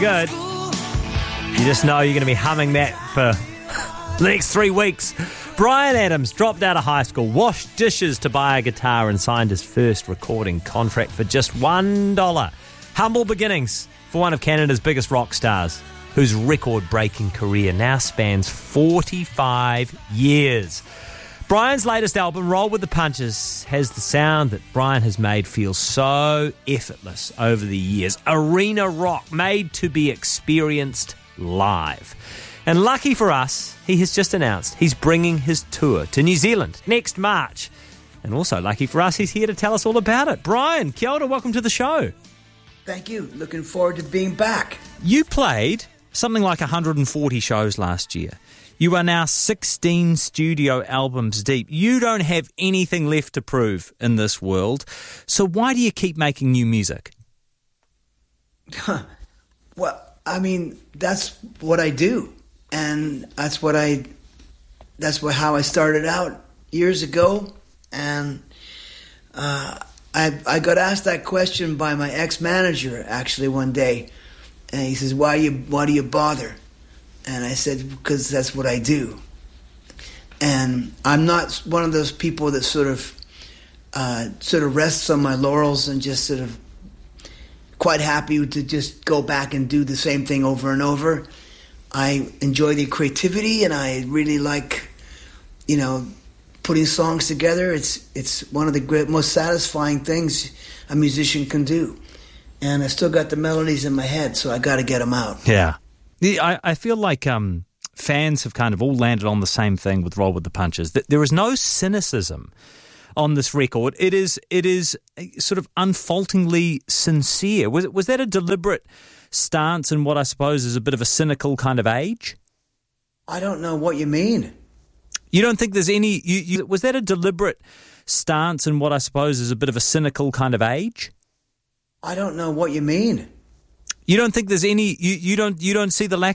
Good. You just know you're going to be humming that for the next 3 weeks. Bryan Adams dropped out of high school, washed dishes to buy a guitar and signed his first recording contract for just $1. Humble beginnings for one of Canada's biggest rock stars, whose record-breaking career now spans 45 years. Bryan's latest album, Roll With The Punches, has the sound that Bryan has made feel so effortless over the years. Arena rock made to be experienced live. And lucky for us, he has just announced he's bringing his tour to New Zealand next March. And also lucky for us, he's here to tell us all about it. Bryan, kia ora, welcome to the show. Thank you. Looking forward to being back. You played something like 140 shows last year. You are now 16 studio albums deep. You don't have anything left to prove in this world. So why do you keep making new music? Well, I mean, that's what I do. And that's how I started out years ago. And I got asked that question by my ex-manager actually one day. And he says, why do you bother? And I said, because that's what I do. And I'm not one of those people that sort of rests on my laurels and just sort of quite happy to just go back and do the same thing over and over. I enjoy the creativity, and I really like, putting songs together. It's one of the most satisfying things a musician can do. And I still got the melodies in my head, so I got to get them out. Yeah. I feel like fans have kind of all landed on the same thing with Roll With The Punches. There is no cynicism on this record. It is sort of unfalteringly sincere. Was that a deliberate stance in what I suppose is a bit of a cynical kind of age? I don't know what you mean. You don't think there's any... was that a deliberate stance in what I suppose is a bit of a cynical kind of age? I don't know what you mean. You don't think there's any... You don't see the lack